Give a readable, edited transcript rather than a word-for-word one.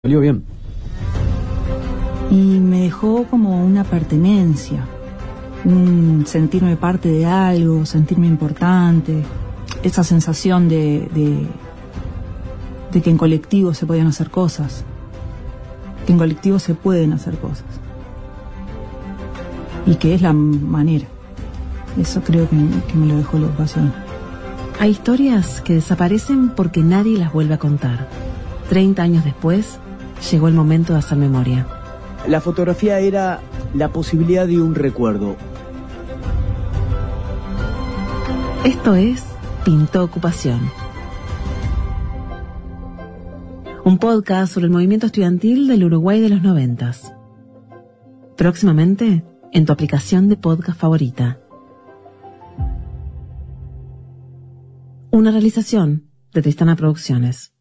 Salió bien. Y me dejó como una pertenencia, un sentirme parte de algo, sentirme importante, esa sensación de que en colectivo se podían hacer cosas, que en colectivo se pueden hacer cosas, y que es la manera. Eso creo que me lo dejó la educación. Hay historias que desaparecen porque nadie las vuelve a contar. 30 años después, llegó el momento de hacer memoria. La fotografía era la posibilidad de un recuerdo. Esto es Pintó Ocupación, un podcast sobre el movimiento estudiantil del Uruguay de los 90s. Próximamente, en tu aplicación de podcast favorita. Una realización de Tristana Producciones.